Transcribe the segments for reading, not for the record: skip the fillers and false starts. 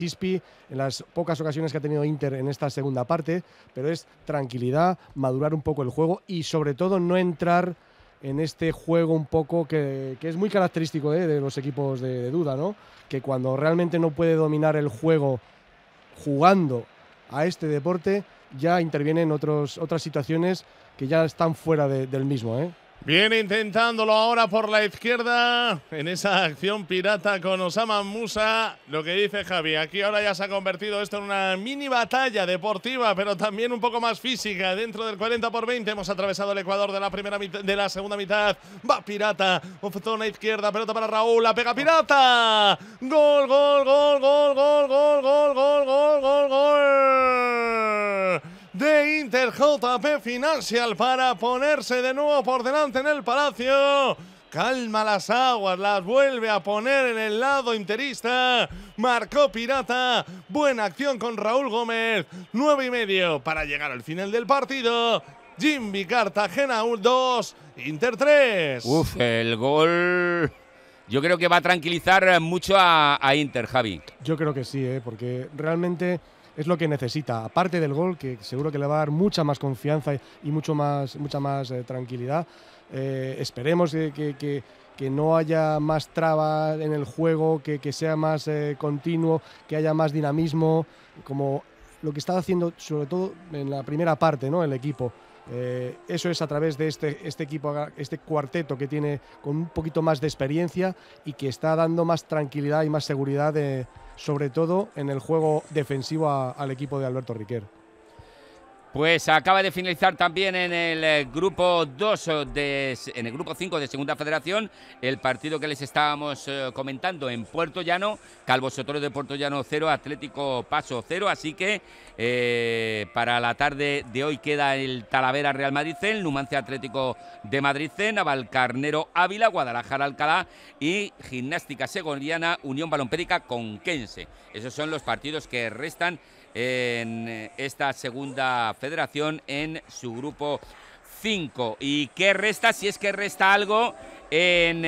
Chispi en las pocas ocasiones que ha tenido Inter en esta segunda parte, pero es tranquilidad, madurar un poco el juego y sobre todo no entrar en este juego un poco que es muy característico de los equipos de Duda, ¿no? Que cuando realmente no puede dominar el juego jugando a este deporte, ya intervienen otras situaciones que ya están fuera del mismo, ¿eh? Viene intentándolo ahora por la izquierda en esa acción pirata con Osama Musa. Lo que dice Javi, aquí ahora ya se ha convertido esto en una mini batalla deportiva, pero también un poco más física. Dentro del 40/20 hemos atravesado el Ecuador de la segunda mitad. Va Pirata, zona izquierda, pelota para Raúl, la pega Pirata. Gol, gol, gol, gol, gol, gol, gol, gol, gol, gol, gol de Inter JP Financial para ponerse de nuevo por delante en el Palacio. Calma las aguas, las vuelve a poner en el lado interista. Marcó Pirata. Buena acción con Raúl Gómez. 9:30 para llegar al final del partido. Jimby Cartagena 2, Inter 3. Uf, el gol yo creo que va a tranquilizar mucho a Inter, Javi. Yo creo que sí, porque realmente es lo que necesita, aparte del gol, que seguro que le va a dar mucha más confianza y mucha más tranquilidad. Esperemos que no haya más trabas en el juego, que sea más continuo, que haya más dinamismo, como lo que está haciendo sobre todo en la primera parte, ¿no? El equipo. Eso es a través de este equipo, este cuarteto que tiene con un poquito más de experiencia y que está dando más tranquilidad y más seguridad, sobre todo en el juego defensivo al equipo de Alberto Riquer. Pues acaba de finalizar también en el grupo 2, en el grupo 5 de Segunda Federación, el partido que les estábamos comentando en Puerto Llano. Calvo Sotero de Puerto Llano 0, Atlético Paso 0, así que para la tarde de hoy queda el Talavera Real Madrid C, el Numancia Atlético de Madrid C, Navalcarnero Ávila, Guadalajara Alcalá y Gimnástica Segoviana Unión Balompédica Conquense. Esos son los partidos que restan en esta Segunda Federación en su grupo 5. ¿Y qué resta, si es que resta algo, en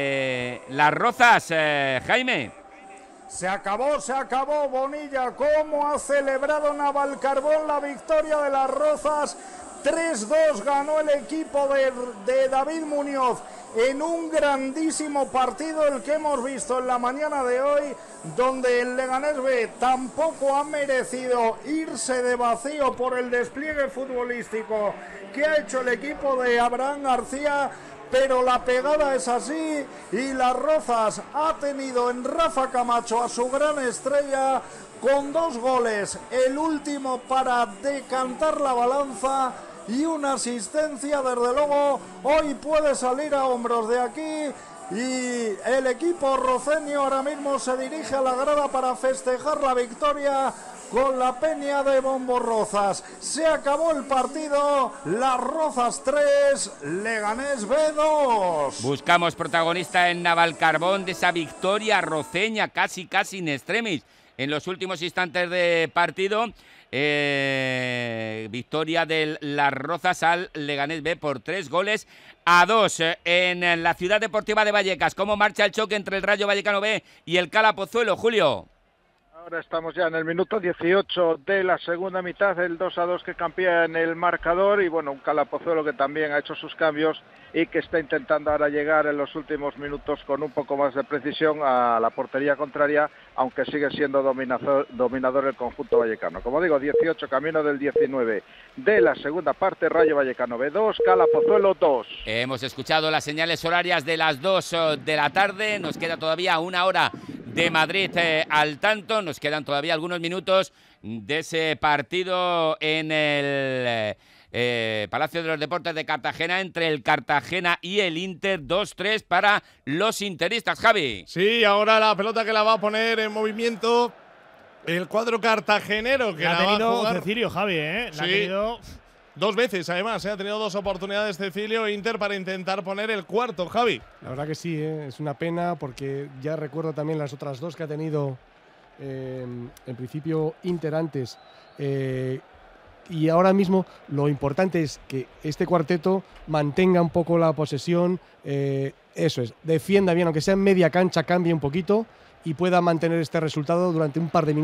Las Rozas, Jaime? Se acabó, Bonilla. ¿Cómo ha celebrado Navalcarbón la victoria de Las Rozas? 3-2 ganó el equipo de David Muñoz en un grandísimo partido, el que hemos visto en la mañana de hoy, donde el Leganés B tampoco ha merecido irse de vacío por el despliegue futbolístico que ha hecho el equipo de Abraham García, pero la pegada es así y Las Rozas ha tenido en Rafa Camacho a su gran estrella con 2 goles, el último para decantar la balanza y una asistencia. Desde luego hoy puede salir a hombros de aquí y el equipo roceño ahora mismo se dirige a la grada para festejar la victoria con la peña de Bomborrozas. Se acabó el partido, Las Rozas 3, Leganés B 2. Buscamos protagonista en Navalcarbón de esa victoria roceña casi in extremis en los últimos instantes de partido. Victoria de Las Rozas al Leganés B por 3-2 en la Ciudad Deportiva de Vallecas. ¿Cómo marcha el choque entre el Rayo Vallecano B y el Cala Pozuelo, Julio? Ahora estamos ya en el minuto 18 de la segunda mitad, el 2-2 que cambia en el marcador y bueno, un Cala Pozuelo que también ha hecho sus cambios y que está intentando ahora llegar en los últimos minutos con un poco más de precisión a la portería contraria, aunque sigue siendo dominador el conjunto vallecano. Como digo, 18 camino del 19 de la segunda parte, Rayo Vallecano B 2, Cala Pozuelo 2. Hemos escuchado las señales horarias de las 2 de la tarde, nos queda todavía una hora de Madrid al tanto, nos quedan todavía algunos minutos de ese partido en el Palacio de los Deportes de Cartagena entre el Cartagena y el Inter. 2-3 para los interistas, Javi. Sí, ahora la pelota que la va a poner en movimiento el cuadro cartagenero, que la ha tenido Cecilio, Javi, Sí. La ha tenido 2 veces, además, ha tenido 2 oportunidades Cecilio Inter para intentar poner el cuarto, Javi. La verdad que sí, es una pena porque ya recuerdo también las otras 2 que ha tenido en principio Inter antes. Y ahora mismo lo importante es que este cuarteto mantenga un poco la posesión, eso es, defienda bien, aunque sea en media cancha, cambie un poquito y pueda mantener este resultado durante un par de minutos.